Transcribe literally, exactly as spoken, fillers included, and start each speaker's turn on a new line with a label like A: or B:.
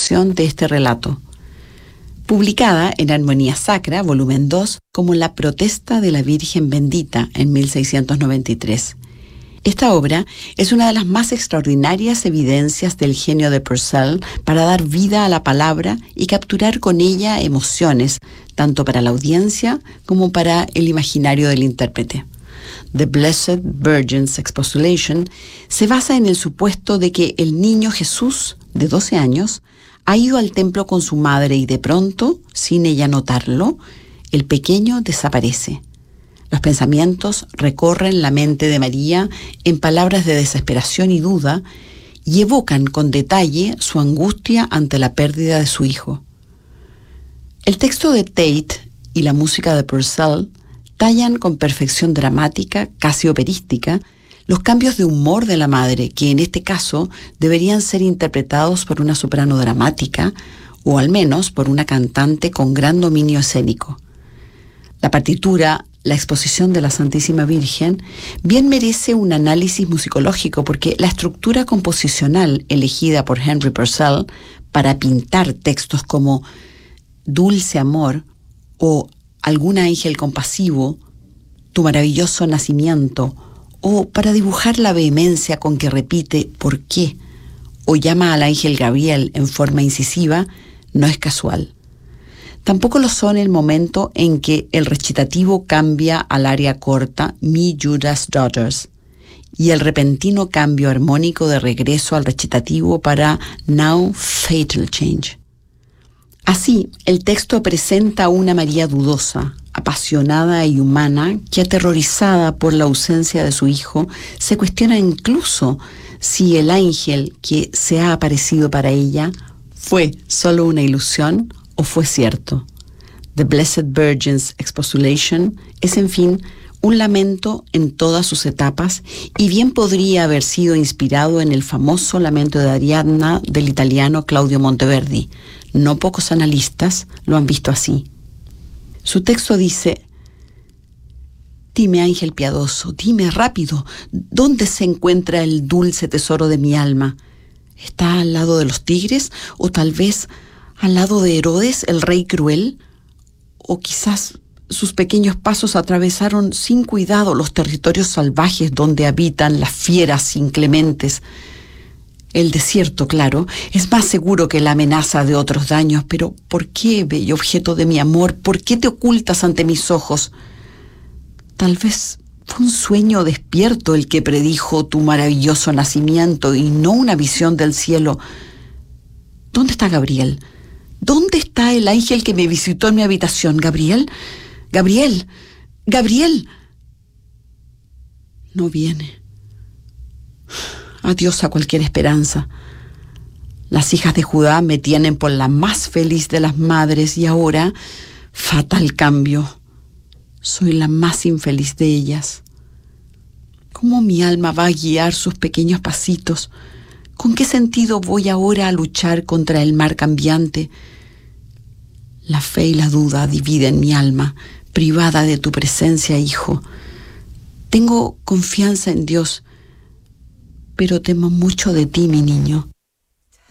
A: interpretación de este relato, publicada en Armonía Sacra, volumen dos, como La Protesta de la Virgen Bendita en mil seiscientos noventa y tres. Esta obra es una de las más extraordinarias evidencias del genio de Purcell para dar vida a la palabra y capturar con ella emociones, tanto para la audiencia como para el imaginario del intérprete. The Blessed Virgin's Expostulation se basa en el supuesto de que el niño Jesús, de doce años, ha ido al templo con su madre y de pronto, sin ella notarlo, el pequeño desaparece. Los pensamientos recorren la mente de María en palabras de desesperación y duda y evocan con detalle su angustia ante la pérdida de su hijo. El texto de Tate y la música de Purcell tallan con perfección dramática, casi operística, los cambios de humor de la madre, que en este caso deberían ser interpretados por una soprano dramática o al menos por una cantante con gran dominio escénico. La partitura, la exposición de la Santísima Virgen, bien merece un análisis musicológico porque la estructura composicional elegida por Henry Purcell para pintar textos como Dulce Amor o Algún ángel compasivo, Tu maravilloso nacimiento, o para dibujar la vehemencia con que repite ¿por qué? O llama al ángel Gabriel en forma incisiva, no es casual. Tampoco lo son el momento en que el recitativo cambia al aria corta Mi Judas Daughters y el repentino cambio armónico de regreso al recitativo para Now Fatal Change. Así, el texto presenta a una María dudosa, apasionada y humana, que aterrorizada por la ausencia de su hijo, se cuestiona incluso si el ángel que se ha aparecido para ella fue solo una ilusión o fue cierto. The Blessed Virgin's Expostulation es, en fin, un lamento en todas sus etapas y bien podría haber sido inspirado en el famoso lamento de Ariadna del italiano Claudio Monteverdi. No pocos analistas lo han visto así. Su texto dice: Dime, ángel piadoso, dime rápido, ¿dónde se encuentra el dulce tesoro de mi alma? ¿Está al lado de los tigres o tal vez al lado de Herodes, el rey cruel? ¿O quizás sus pequeños pasos atravesaron sin cuidado los territorios salvajes donde habitan las fieras inclementes? El desierto, claro, es más seguro que la amenaza de otros daños, pero ¿por qué, bello objeto de mi amor? ¿Por qué te ocultas ante mis ojos? Tal vez fue un sueño despierto el que predijo tu maravilloso nacimiento y no una visión del cielo. ¿Dónde está Gabriel? ¿Dónde está el ángel que me visitó en mi habitación? ¿Gabriel? ¿Gabriel? ¿Gabriel? No viene. Adiós a cualquier esperanza. Las hijas de Judá me tienen por la más feliz de las madres y ahora, fatal cambio, soy la más infeliz de ellas. ¿Cómo mi alma va a guiar sus pequeños pasitos? ¿Con qué sentido voy ahora a luchar contra el mar cambiante? La fe y la duda dividen mi alma, privada de tu presencia, hijo. Tengo confianza en Dios, pero temo mucho de ti, mi niño.